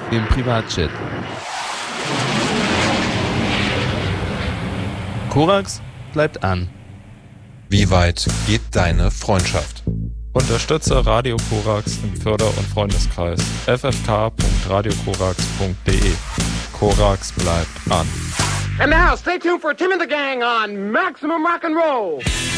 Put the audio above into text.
im Privatjet. Korax bleibt an. Wie weit geht deine Freundschaft? Unterstütze Radio Korax im Förder- und Freundeskreis. ffk.radiokorax.de. Korax bleibt an. And now, stay tuned for Tim and the Gang on Maximum Rock and Roll.